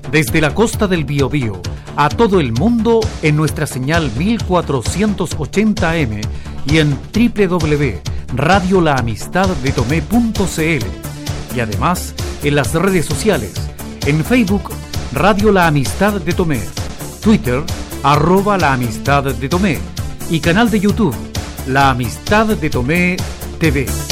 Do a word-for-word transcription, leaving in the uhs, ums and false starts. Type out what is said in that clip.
desde la costa del Biobío a todo el mundo en nuestra señal mil cuatrocientos ochenta A M y en doble u doble u doble u punto radio la amistad de tomé punto c l y además en las redes sociales, en Facebook Radio La Amistad de Tomé, Twitter arroba La Amistad de Tomé y canal de YouTube La Amistad de Tomé T V.